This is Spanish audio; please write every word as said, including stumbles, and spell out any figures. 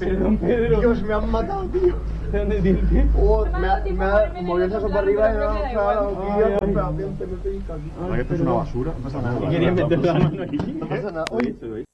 Perdón, Pedro. Dios, me han matado, tío. ¿De dónde tienes? Oh, Me me ha ha, dado tiempo me a ha ponerme movido el en el saso otro para arriba y me plano, ha pero me da enfadado. igual. Tío, Ay, ay. espérate, te meto aquí. ¿Verdad que esto es una basura? No pasa nada. Quería meter la mano ahí. No pasa nada. Lo he Uy. visto, lo he visto.